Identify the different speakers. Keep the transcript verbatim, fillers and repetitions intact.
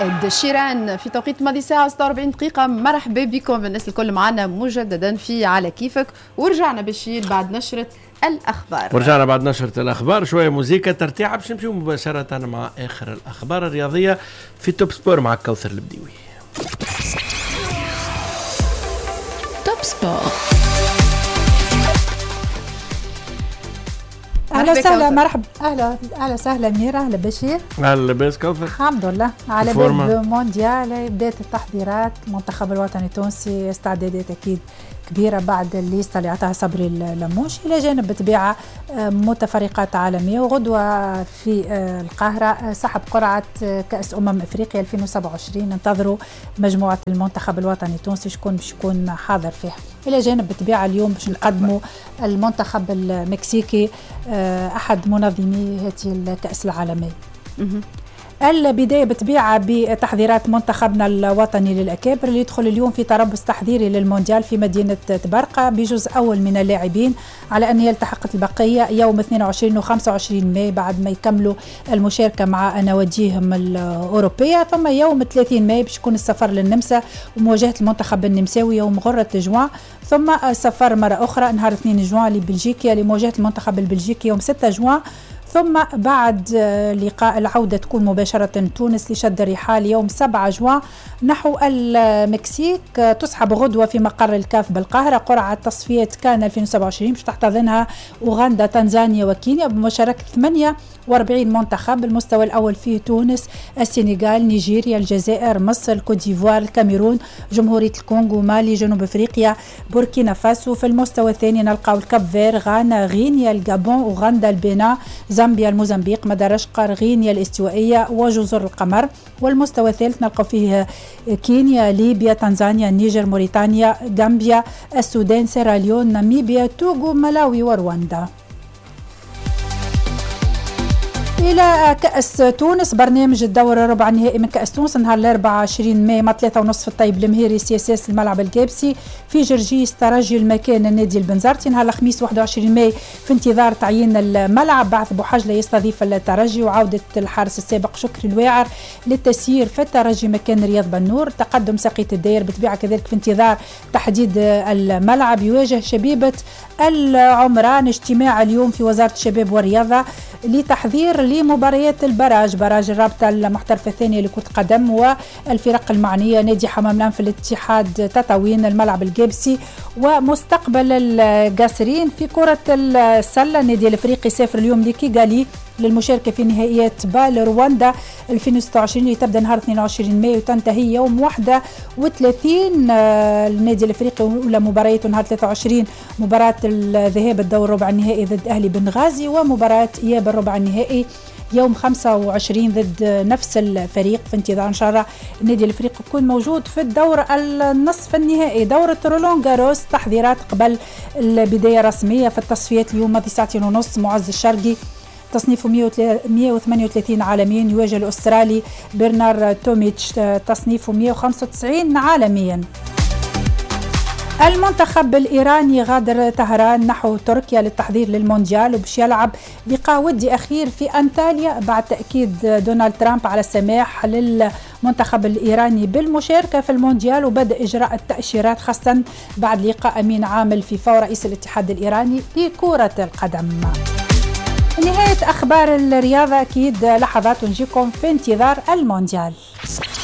Speaker 1: زائد شيران في توقيت ماضي ساعة ستة وأربعين دقيقة. مرحبا بكم الناس الكل معنا مجددا في على كيفك، ورجعنا بشير بعد نشرة الأخبار.
Speaker 2: ورجعنا بعد نشرة الأخبار، شوية موسيقى ترتيعة باش نمشيو مباشرة مع آخر الأخبار الرياضية في توب سبور مع كوثر البديوي.
Speaker 3: توب سبور.
Speaker 4: اهلا وسهلا، مرحبا، اهلا اهلا وسهلا ميرا، اهلا بشير،
Speaker 2: اهلا لاباس كوثر؟
Speaker 4: الحمد لله على باب مونديال. بدايه التحضيرات، المنتخب الوطني التونسي استعدادات اكيد كبيره بعد الليسته اللي عطاها صبري اللموش، الى جانب بطبيعه متفرقات عالميه. وغدوه في القاهره سحب قرعه كاس امم افريقيا ألفين وسبعة وعشرين، انتظروا مجموعه المنتخب الوطني التونسي شكون باش يكون حاضر فيها. الى جانب بطبيعه اليوم باش نقدموا المنتخب المكسيكي احد منظمي هذه الكاس العالميه. البداية بطبيعة بتحضيرات منتخبنا الوطني للأكابر اللي يدخل اليوم في تربص تحضيري للمونديال في مدينة تبرقة بجزء أول من اللاعبين، على أن يلتحق البقية يوم اثنين وعشرين و خمسة وعشرين ماي بعد ما يكملوا المشاركة مع نواديهم الأوروبية. ثم يوم ثلاثين ماي باش يكون السفر للنمسا ومواجهة المنتخب النمساوي يوم غرة جوان، ثم السفر مرة أخرى نهار اثنين جوان لبلجيكا لمواجهة المنتخب البلجيكي يوم ستة جوان. ثم بعد لقاء العودة تكون مباشرة تونس لشد الرحال يوم سبعة جوان نحو المكسيك. تسحب غدوة في مقر الكاف بالقاهرة قرعة تصفيات كان ألفين وسبعة وعشرين باش تحتضنها أوغندا، تنزانيا وكينيا بمشاركة ثمانية وأربعين منتخب. المستوى الأول فيه تونس، السنغال، نيجيريا، الجزائر، مصر، كوديفوار، الكاميرون، جمهورية الكونغو، مالي، جنوب أفريقيا، بوركينا فاسو. في المستوى الثاني نلقاو الكاب فير، غانا، غينيا، الجابون، أوغندا، البنان، زامبيا، الموزمبيق، مدغشقر، غينيا الاستوائية وجزر القمر. والمستوى الثالث نلقى فيه كينيا، ليبيا، تنزانيا، النيجر، موريتانيا، غامبيا، السودان، سيراليون، ناميبيا، توغو، ملاوي ورواندا. إلى كأس تونس، برنامج الدور الربع النهائي من كأس تونس نهار الأربعاء عشرين ماي مع ثلاثة ونصف في الطيب المهيري سي اس اس الملعب الكابسي. في جرجيس ترجي المكان النادي البنزرتي. نهار الخميس واحد وعشرين ماي في انتظار تعيين الملعب، بعث بوحجلة يستضيف الترجي وعودة الحارس السابق شكري الواعر للتسيير في الترجي مكان رياض بنور. تقدم ساقية الداير بطبيعة كذلك في انتظار تحديد الملعب. يواجه شبيبة العمران اجتماع اليوم في وزارة الشباب والرياضة لتحضير لمباريات البراج، براج الرابطة المحترفة الثانية لكرة القدم والفرق المعنية، نادي حمام الأنف، الاتحاد تطاوين، الملعب الجابسي. ومستقبل القاصرين في كرة السلة، النادي الافريقي سافر اليوم لكيغالي للمشاركة في نهائيات بال رواندا ألفين وستة وعشرين اللي تبدأ نهار اثنين وعشرين ماي وتنتهي يوم واحد وثلاثين. النادي الافريقي اولى مبارياته نهار ثلاثة وعشرين مباراة الذهاب الدور ربع النهائي ضد اهلي بنغازي، ومباراة اياب الربع النهائي يوم خمسة وعشرين ضد نفس الفريق. في انتظار ان شاء الله النادي الافريقي يكون موجود في الدور النصف النهائي. دورة رولون جاروس تحضيرات قبل البداية الرسمية في التصفيات اليوم ماضي ساعتين ونص. معز الشرقي تصنيفه مئة وثمانية وثلاثين عالميا يواجه الأسترالي برنار توميتش تصنيفه مئة وخمسة وتسعين عالميا. المنتخب الإيراني غادر طهران نحو تركيا للتحضير للمونديال، وباش يلعب لقاء ودي أخير في أنطاليا بعد تأكيد دونالد ترامب على السماح للمنتخب الإيراني بالمشاركة في المونديال وبدء إجراء التأشيرات، خاصة بعد لقاء أمين عام الفيفا ورئيس الاتحاد الإيراني لكرة القدم. نهاية أخبار الرياضة، أكيد لحظات ونجيكم في انتظار المونديال.